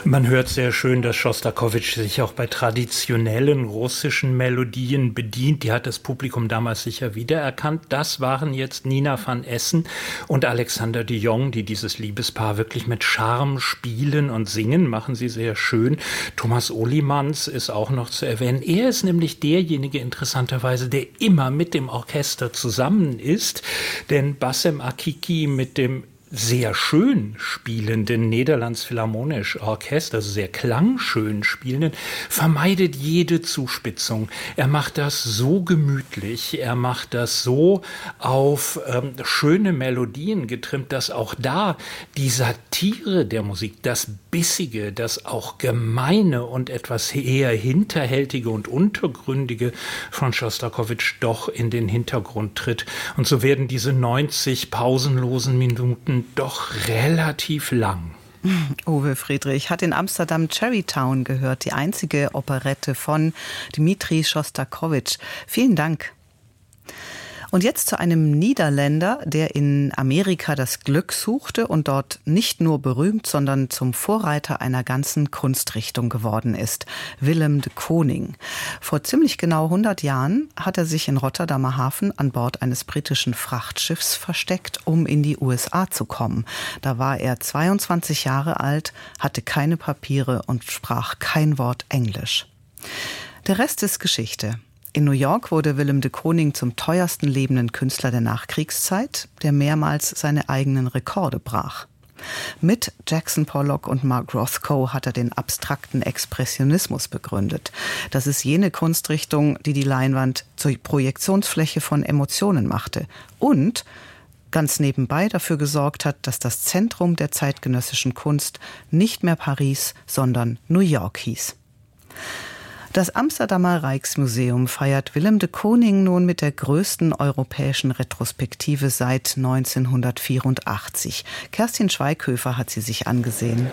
Man hört sehr schön, dass Schostakowitsch sich auch bei traditionellen russischen Melodien bedient. Die hat das Publikum damals sicher wiedererkannt. Das waren jetzt Nina van Essen und Alexander de Jong, die dieses Liebespaar wirklich mit Charme spielen und singen, machen sie sehr schön. Thomas Olimans ist auch noch zu erwähnen. Er ist nämlich derjenige, interessanterweise, der immer mit dem Orchester zusammen ist, denn Bassem Akiki mit dem sehr schön spielenden Nederlands Philharmonisch Orchester, also sehr klangschön spielenden, vermeidet jede Zuspitzung. Er macht das so gemütlich, er macht das so auf schöne Melodien getrimmt, dass auch da die Satire der Musik, das Bissige, das auch Gemeine und etwas eher Hinterhältige und Untergründige von Schostakowitsch doch in den Hintergrund tritt. Und so werden diese 90 pausenlosen Minuten doch relativ lang. Uwe Friedrich hat in Amsterdam Cherrytown gehört, die einzige Operette von Dmitri Schostakowitsch. Vielen Dank. Und jetzt zu einem Niederländer, der in Amerika das Glück suchte und dort nicht nur berühmt, sondern zum Vorreiter einer ganzen Kunstrichtung geworden ist. Willem de Kooning. Vor ziemlich genau 100 Jahren hat er sich in Rotterdamer Hafen an Bord eines britischen Frachtschiffs versteckt, um in die USA zu kommen. Da war er 22 Jahre alt, hatte keine Papiere und sprach kein Wort Englisch. Der Rest ist Geschichte. In New York wurde Willem de Kooning zum teuersten lebenden Künstler der Nachkriegszeit, der mehrmals seine eigenen Rekorde brach. Mit Jackson Pollock und Mark Rothko hat er den abstrakten Expressionismus begründet. Das ist jene Kunstrichtung, die die Leinwand zur Projektionsfläche von Emotionen machte und ganz nebenbei dafür gesorgt hat, dass das Zentrum der zeitgenössischen Kunst nicht mehr Paris, sondern New York hieß. Das Amsterdamer Rijksmuseum feiert Willem de Kooning nun mit der größten europäischen Retrospektive seit 1984. Kerstin Schweighöfer hat sie sich angesehen.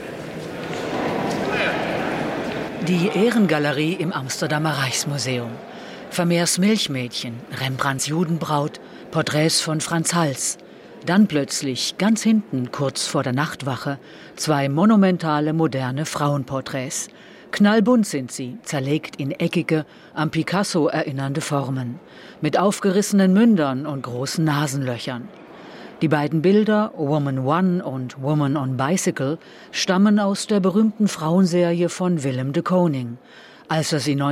Die Ehrengalerie im Amsterdamer Rijksmuseum. Vermeers Milchmädchen, Rembrandts Judenbraut, Porträts von Franz Hals. Dann plötzlich, ganz hinten, kurz vor der Nachtwache, 2 monumentale moderne Frauenporträts. Knallbunt sind sie, zerlegt in eckige, an Picasso erinnernde Formen, mit aufgerissenen Mündern und großen Nasenlöchern. Die beiden Bilder, Woman One und Woman on Bicycle, stammen aus der berühmten Frauenserie von Willem de Kooning. Als er sie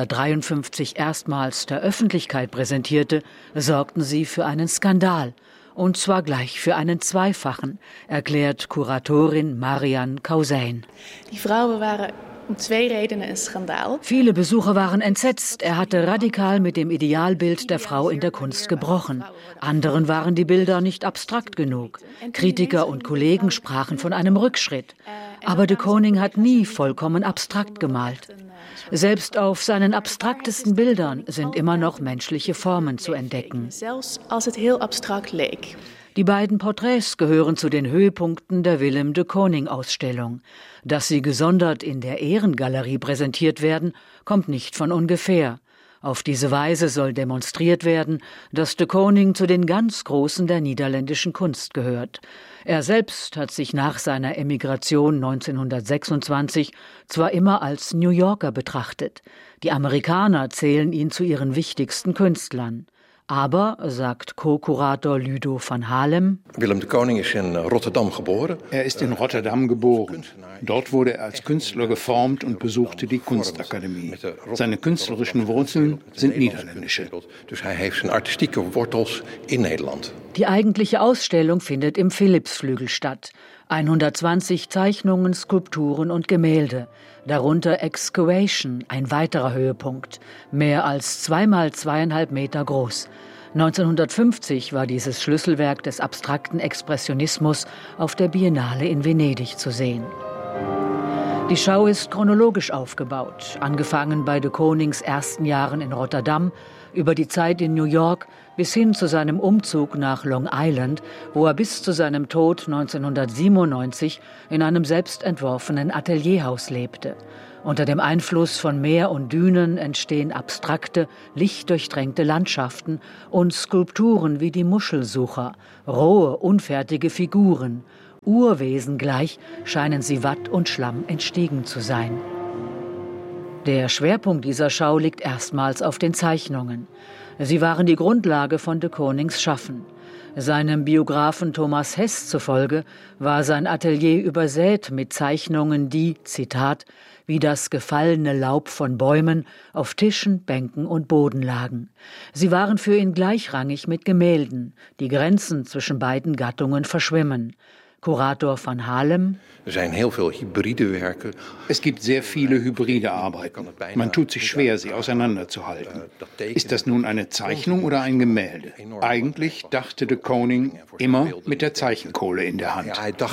1953 erstmals der Öffentlichkeit präsentierte, sorgten sie für einen Skandal. Und zwar gleich für einen zweifachen, erklärt Kuratorin Marianne Kausein. Die Frauen waren um 2 Redenen ein Skandal. Viele Besucher waren entsetzt. Er hatte radikal mit dem Idealbild der Frau in der Kunst gebrochen. Anderen waren die Bilder nicht abstrakt genug. Kritiker und Kollegen sprachen von einem Rückschritt. Aber de Kooning hat nie vollkommen abstrakt gemalt. Selbst auf seinen abstraktesten Bildern sind immer noch menschliche Formen zu entdecken. Zelfs als het heel abstract leek. Die beiden Porträts gehören zu den Höhepunkten der Willem de Kooning-Ausstellung. Dass sie gesondert in der Ehrengalerie präsentiert werden, kommt nicht von ungefähr. Auf diese Weise soll demonstriert werden, dass de Kooning zu den ganz Großen der niederländischen Kunst gehört. Er selbst hat sich nach seiner Emigration 1926 zwar immer als New Yorker betrachtet. Die Amerikaner zählen ihn zu ihren wichtigsten Künstlern. Aber, sagt Co-Kurator Ludo van Halem, Willem de Kooning ist in Rotterdam geboren. Er ist in Rotterdam geboren. Dort wurde er als Künstler geformt und besuchte die Kunstakademie. Seine künstlerischen Wurzeln sind niederländische. Dus hij heeft zijn artistieke wortels in Nederland. Die eigentliche Ausstellung findet im Philippsflügel statt. 120 Zeichnungen, Skulpturen und Gemälde. Darunter Excavation, ein weiterer Höhepunkt. Mehr als 2 mal 2,5 Meter groß. 1950 war dieses Schlüsselwerk des abstrakten Expressionismus auf der Biennale in Venedig zu sehen. Die Schau ist chronologisch aufgebaut, angefangen bei de Koonings ersten Jahren in Rotterdam, über die Zeit in New York bis hin zu seinem Umzug nach Long Island, wo er bis zu seinem Tod 1997 in einem selbstentworfenen Atelierhaus lebte. Unter dem Einfluss von Meer und Dünen entstehen abstrakte, lichtdurchtränkte Landschaften und Skulpturen wie die Muschelsucher, rohe, unfertige Figuren Urwesen gleich scheinen sie Watt und Schlamm entstiegen zu sein. Der Schwerpunkt dieser Schau liegt erstmals auf den Zeichnungen. Sie waren die Grundlage von de Konings Schaffen. Seinem Biografen Thomas Hess zufolge war sein Atelier übersät mit Zeichnungen, die, Zitat, wie das gefallene Laub von Bäumen auf Tischen, Bänken und Boden lagen. Sie waren für ihn gleichrangig mit Gemälden. Die Grenzen zwischen beiden Gattungen verschwimmen. Kurator van Halem: Es gibt sehr viele hybride Arbeiten. Man tut sich schwer, sie auseinanderzuhalten. Ist das nun eine Zeichnung oder ein Gemälde? Eigentlich dachte de Koning immer mit der Zeichenkohle in der Hand.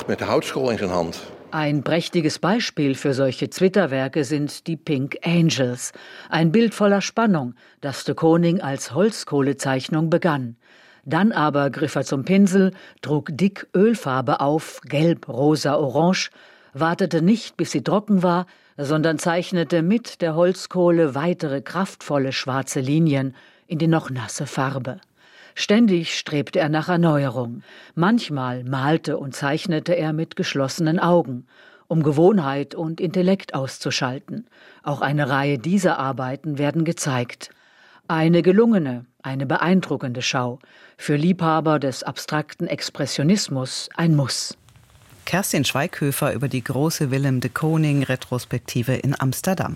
Ein prächtiges Beispiel für solche Zwitterwerke sind die Pink Angels. Ein Bild voller Spannung, das de Koning als Holzkohlezeichnung begann. Dann aber griff er zum Pinsel, trug dick Ölfarbe auf, gelb, rosa, orange, wartete nicht, bis sie trocken war, sondern zeichnete mit der Holzkohle weitere kraftvolle schwarze Linien in die noch nasse Farbe. Ständig strebte er nach Erneuerung. Manchmal malte und zeichnete er mit geschlossenen Augen, um Gewohnheit und Intellekt auszuschalten. Auch eine Reihe dieser Arbeiten werden gezeigt. Eine gelungene, eine beeindruckende Schau. Für Liebhaber des abstrakten Expressionismus ein Muss. Kerstin Schweighöfer über die große Willem de Koning-Retrospektive in Amsterdam.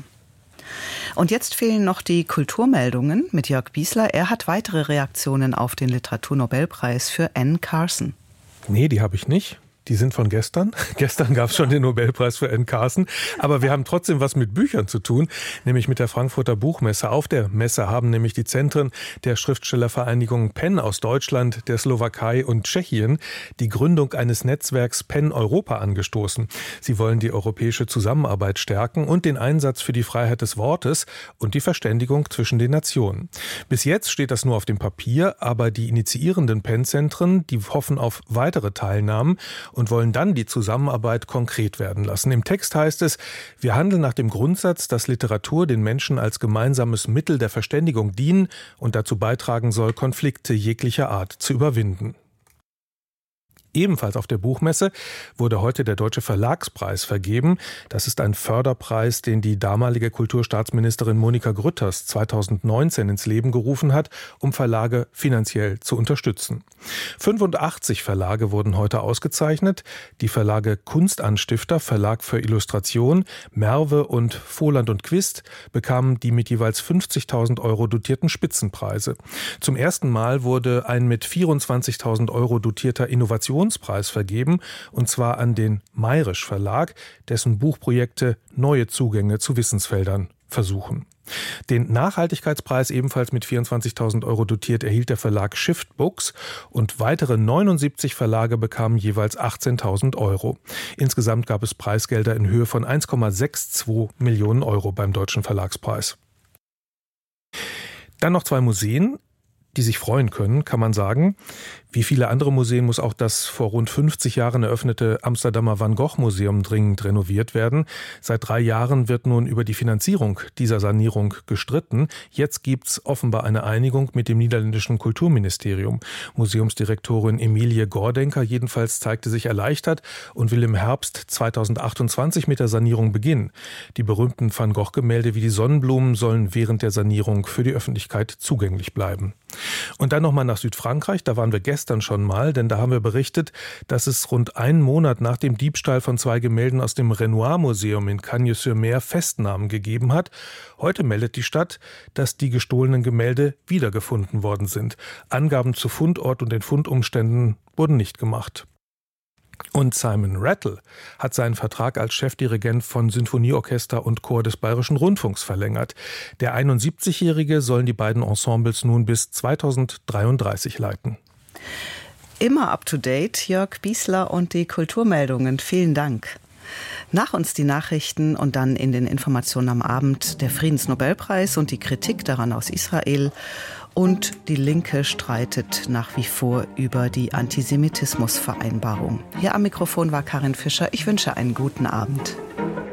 Und jetzt fehlen noch die Kulturmeldungen mit Jörg Biesler. Er hat weitere Reaktionen auf den Literaturnobelpreis für Anne Carson. Nee, die habe ich nicht. Die sind von gestern. Gestern gab es schon den Nobelpreis für Anne Carson. Aber wir haben trotzdem was mit Büchern zu tun, nämlich mit der Frankfurter Buchmesse. Auf der Messe haben nämlich die Zentren der Schriftstellervereinigung PEN aus Deutschland, der Slowakei und Tschechien die Gründung eines Netzwerks PEN Europa angestoßen. Sie wollen die europäische Zusammenarbeit stärken und den Einsatz für die Freiheit des Wortes und die Verständigung zwischen den Nationen. Bis jetzt steht das nur auf dem Papier, aber die initiierenden PEN-Zentren, die hoffen auf weitere Teilnahmen und wollen dann die Zusammenarbeit konkret werden lassen. Im Text heißt es: Wir handeln nach dem Grundsatz, dass Literatur den Menschen als gemeinsames Mittel der Verständigung dienen und dazu beitragen soll, Konflikte jeglicher Art zu überwinden. Ebenfalls auf der Buchmesse wurde heute der Deutsche Verlagspreis vergeben. Das ist ein Förderpreis, den die damalige Kulturstaatsministerin Monika Grütters 2019 ins Leben gerufen hat, um Verlage finanziell zu unterstützen. 85 Verlage wurden heute ausgezeichnet. Die Verlage Kunstanstifter, Verlag für Illustration, Merve und Voland und Quist bekamen die mit jeweils 50.000 € dotierten Spitzenpreise. Zum ersten Mal wurde ein mit 24.000 € dotierter Innovationspreis vergeben, und zwar an den Mayrisch Verlag, dessen Buchprojekte neue Zugänge zu Wissensfeldern versuchen. Den Nachhaltigkeitspreis, ebenfalls mit 24.000 € dotiert, erhielt der Verlag Shift Books und weitere 79 Verlage bekamen jeweils 18.000 €. Insgesamt gab es Preisgelder in Höhe von 1,62 Millionen € beim Deutschen Verlagspreis. Dann noch 2 Museen, die sich freuen können, kann man sagen. Wie viele andere Museen muss auch das vor rund 50 Jahren eröffnete Amsterdamer Van Gogh Museum dringend renoviert werden. Seit 3 Jahren wird nun über die Finanzierung dieser Sanierung gestritten. Jetzt gibt's offenbar eine Einigung mit dem niederländischen Kulturministerium. Museumsdirektorin Emilie Gordenker jedenfalls zeigte sich erleichtert und will im Herbst 2028 mit der Sanierung beginnen. Die berühmten Van Gogh-Gemälde wie die Sonnenblumen sollen während der Sanierung für die Öffentlichkeit zugänglich bleiben. Und dann nochmal nach Südfrankreich, da waren wir gestern schon mal, denn da haben wir berichtet, dass es rund einen Monat nach dem Diebstahl von 2 Gemälden aus dem Renoir-Museum in Cagnes-sur-Mer Festnahmen gegeben hat. Heute meldet die Stadt, dass die gestohlenen Gemälde wiedergefunden worden sind. Angaben zu Fundort und den Fundumständen wurden nicht gemacht. Und Simon Rattle hat seinen Vertrag als Chefdirigent von Sinfonieorchester und Chor des Bayerischen Rundfunks verlängert. Der 71-Jährige sollen die beiden Ensembles nun bis 2033 leiten. Immer up to date, Jörg Biesler und die Kulturmeldungen. Vielen Dank. Nach uns die Nachrichten und dann in den Informationen am Abend der Friedensnobelpreis und die Kritik daran aus Israel. Und die Linke streitet nach wie vor über die Antisemitismusvereinbarung. Hier am Mikrofon war Karin Fischer. Ich wünsche einen guten Abend.